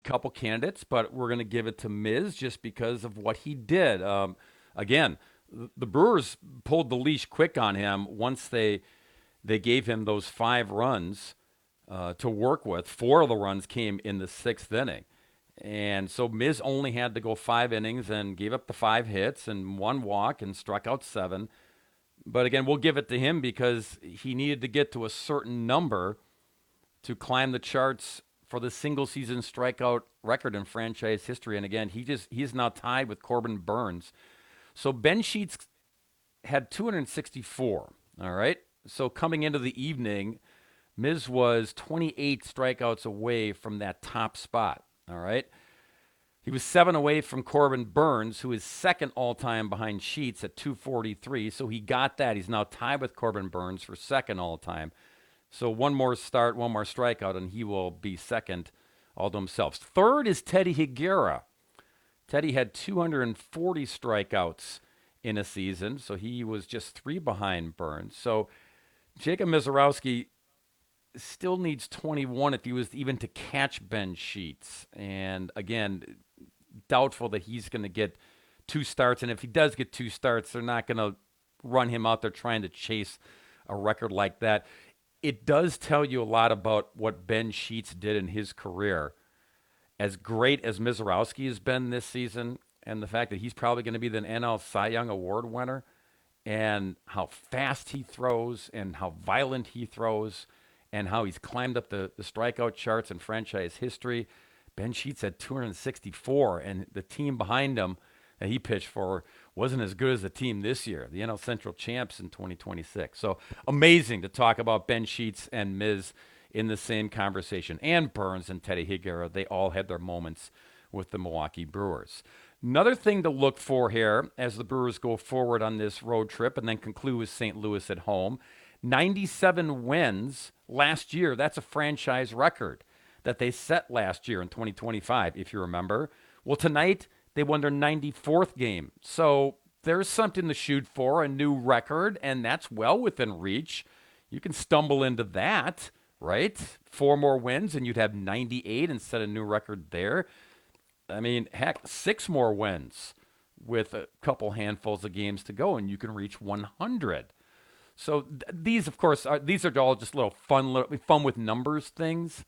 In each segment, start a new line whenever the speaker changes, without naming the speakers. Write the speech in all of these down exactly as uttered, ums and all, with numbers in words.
couple candidates, but we're going to give it to Miz just because of what he did. Um, again, the Brewers pulled the leash quick on him once they they gave him those five runs uh, to work with. Four of the runs came in the sixth inning. And so Miz only had to go five innings and gave up the five hits and one walk and struck out seven. But again, we'll give it to him because he needed to get to a certain number to climb the charts for the single season strikeout record in franchise history. And again, he just he's now tied with Corbin Burnes. So Ben Sheets had two hundred sixty-four, all right? So coming into the evening, Miz was twenty-eight strikeouts away from that top spot, all right? He was seven away from Corbin Burnes, who is second all-time behind Sheets at two forty-three. So he got that. He's now tied with Corbin Burnes for second all-time. So one more start, one more strikeout, and he will be second all to himself. Third is Teddy Higuera. Teddy had two hundred forty strikeouts in a season, so he was just three behind Burnes. So Jacob Misiorowski still needs twenty-one if he was even to catch Ben Sheets. And again, doubtful that he's going to get two starts. And if he does get two starts, they're not going to run him out there trying to chase a record like that. It does tell you a lot about what Ben Sheets did in his career. As great as Misiorowski has been this season, and the fact that he's probably going to be the N L Cy Young Award winner, and how fast he throws, and how violent he throws, and how he's climbed up the, the strikeout charts in franchise history. Ben Sheets had two hundred sixty-four, and the team behind him that he pitched for wasn't as good as the team this year, the N L Central champs in twenty twenty-six. So amazing to talk about Ben Sheets and Miz in the same conversation. And Burnes and Teddy Higuera, they all had their moments with the Milwaukee Brewers. Another thing to look for here as the Brewers go forward on this road trip and then conclude with Saint Louis at home, ninety-seven wins last year. That's a franchise record that they set last year in twenty twenty-five, if you remember. Well, tonight they won their ninety-fourth game. So there's something to shoot for, a new record, and that's well within reach. You can stumble into that, right? Four more wins, and you'd have ninety-eight and set a new record there. I mean, heck, six more wins with a couple handfuls of games to go, and you can reach one hundred. So th- these, of course, are these are all just little fun, little, fun with numbers things,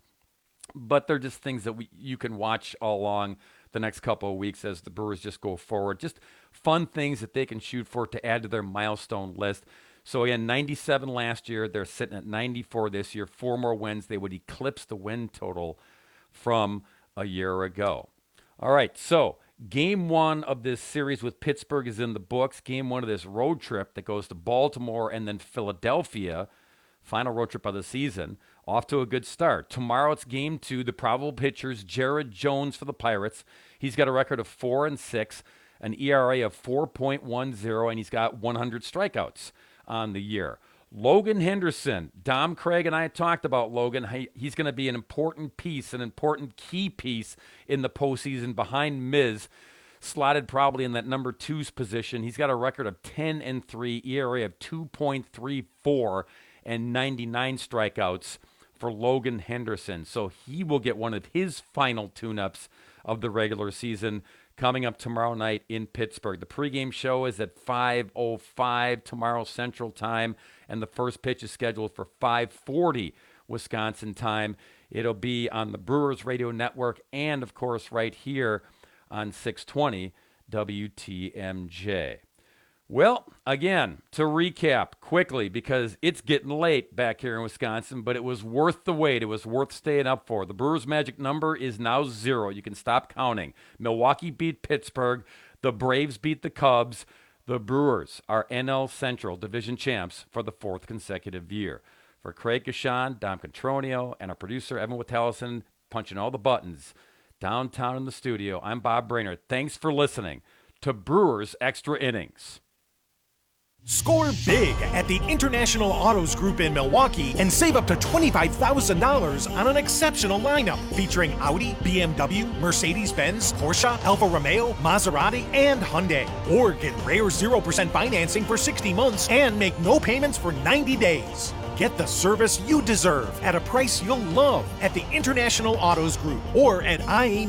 but they're just things that we, you can watch all along the next couple of weeks as the Brewers just go forward. Just fun things that they can shoot for to add to their milestone list. So again, ninety-seven last year. They're sitting at ninety-four this year. Four more wins. They would eclipse the win total from a year ago. All right, so game one of this series with Pittsburgh is in the books. Game one of this road trip that goes to Baltimore and then Philadelphia, final road trip of the season, off to a good start. Tomorrow it's game two. The probable pitchers, Jared Jones for the Pirates. He's got a record of four and six, an E R A of four point one oh, and he's got one hundred strikeouts on the year. Logan Henderson, Dom Craig and I talked about Logan. He, he's going to be an important piece, an important key piece in the postseason behind Miz, slotted probably in that number two's position. He's got a record of ten and three, E R A of two point three four, and ninety-nine strikeouts for Logan Henderson. So he will get one of his final tune-ups of the regular season coming up tomorrow night in Pittsburgh. The pregame show is at five oh five tomorrow Central Time, and the first pitch is scheduled for five forty Wisconsin time. It'll be on the Brewers Radio Network and, of course, right here on six twenty W T M J. Well, again, to recap quickly, because it's getting late back here in Wisconsin, but it was worth the wait. It was worth staying up for. The Brewers' magic number is now zero. You can stop counting. Milwaukee beat Pittsburgh. The Braves beat the Cubs. The Brewers are N L Central Division champs for the fourth consecutive year. For Craig Gashan, Dom Contronio, and our producer, Evan Wittellison, punching all the buttons downtown in the studio, I'm Bob Brainerd. Thanks for listening to Brewers Extra Innings.
Score big at the International Autos Group in Milwaukee and save up to twenty-five thousand dollars on an exceptional lineup featuring Audi, B M W, Mercedes-Benz, Porsche, Alfa Romeo, Maserati, and Hyundai. Or get rare zero percent financing for sixty months and make no payments for ninety days. Get the service you deserve at a price you'll love at the International Autos Group or at I A